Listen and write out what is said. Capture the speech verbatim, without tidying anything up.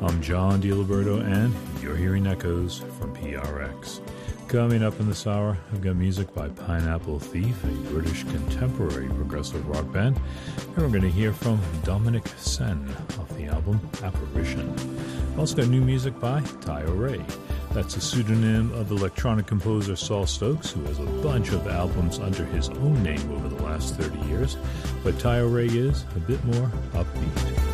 I'm John DiLiberto, and you're hearing Echoes from P R X. Coming up in this hour, I've got music by Pineapple Thief, a British contemporary progressive rock band, and we're going to hear from Dominic Sen off the album Apparition. I've also got new music by Tayo Ray. That's a pseudonym of electronic composer Saul Stokes, who has a bunch of albums under his own name over the last thirty years, but Tayo Ray is a bit more upbeat.